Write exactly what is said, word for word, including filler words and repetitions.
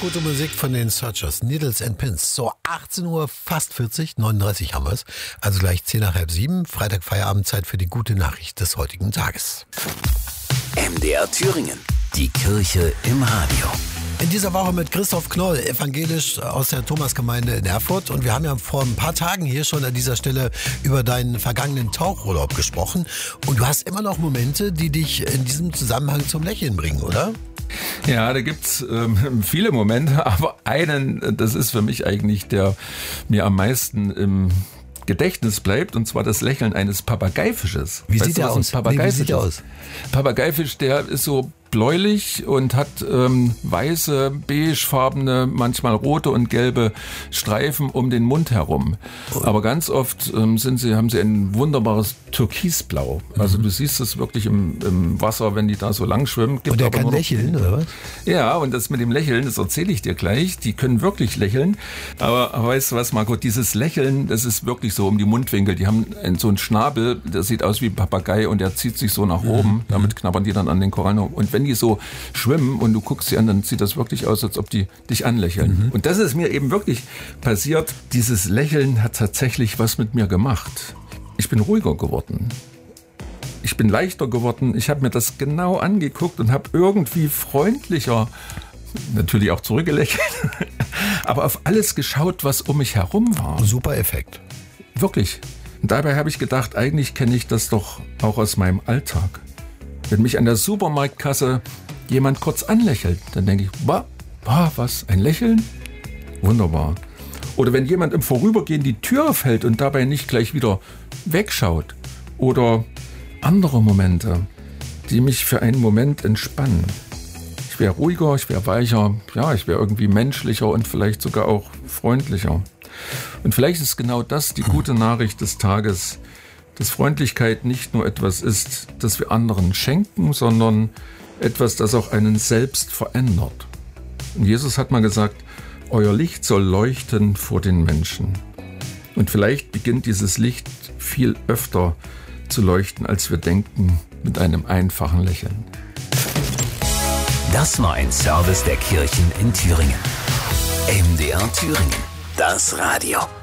gute Musik von den Searchers, Needles and Pins. So, achtzehn Uhr, fast vierzig, neununddreißig haben wir es. Also gleich zehn nach halb sieben, Freitag Feierabendzeit für die gute Nachricht des heutigen Tages. M D R Thüringen, die Kirche im Radio. In dieser Woche mit Christoph Knoll, evangelisch aus der Thomasgemeinde in Erfurt. Und wir haben ja vor ein paar Tagen hier schon an dieser Stelle über deinen vergangenen Tauchurlaub gesprochen. Und du hast immer noch Momente, die dich in diesem Zusammenhang zum Lächeln bringen, oder? Ja, da gibt's ähm, viele Momente, aber einen, das ist für mich eigentlich der mir am meisten im Gedächtnis bleibt, und zwar das Lächeln eines Papageifisches. Wie weißt sieht du, der aus? Papageifisch Nee, wie sieht der aus? Papageifisch, der ist so bläulich und hat ähm, weiße, beigefarbene, manchmal rote und gelbe Streifen um den Mund herum. Aber ganz oft ähm, sind sie, haben sie ein wunderbares Türkisblau. Also mhm. du siehst es wirklich im, im Wasser, wenn die da so lang schwimmen. Gibt und der aber kann nur noch, lächeln, oder was? Ja, und das mit dem Lächeln, das erzähle ich dir gleich. Die können wirklich lächeln. Aber, aber weißt du was, Margot, dieses Lächeln, das ist wirklich so um die Mundwinkel. Die haben einen, so einen Schnabel, der sieht aus wie ein Papagei und der zieht sich so nach oben. Mhm. Damit knabbern die dann an den Korallen. Und wenn die so schwimmen und du guckst sie an, dann sieht das wirklich aus, als ob die dich anlächeln. Mhm. Und das ist mir eben wirklich passiert. Dieses Lächeln hat tatsächlich was mit mir gemacht. Ich bin ruhiger geworden. Ich bin leichter geworden. Ich habe mir das genau angeguckt und habe irgendwie freundlicher, natürlich auch zurückgelächelt, aber auf alles geschaut, was um mich herum war. Super Effekt. Wirklich. Und dabei habe ich gedacht, eigentlich kenne ich das doch auch aus meinem Alltag. Wenn mich an der Supermarktkasse jemand kurz anlächelt, dann denke ich, wow, wow, was, ein Lächeln? Wunderbar. Oder wenn jemand im Vorübergehen die Tür aufhält und dabei nicht gleich wieder wegschaut. Oder andere Momente, die mich für einen Moment entspannen. Ich wäre ruhiger, ich wäre weicher, ja, ich wäre irgendwie menschlicher und vielleicht sogar auch freundlicher. Und vielleicht ist genau das die gute Nachricht des Tages, dass Freundlichkeit nicht nur etwas ist, das wir anderen schenken, sondern etwas, das auch einen selbst verändert. Und Jesus hat mal gesagt, euer Licht soll leuchten vor den Menschen. Und vielleicht beginnt dieses Licht viel öfter zu leuchten, als wir denken, mit einem einfachen Lächeln. Das war ein Service der Kirchen in Thüringen. M D R Thüringen, das Radio.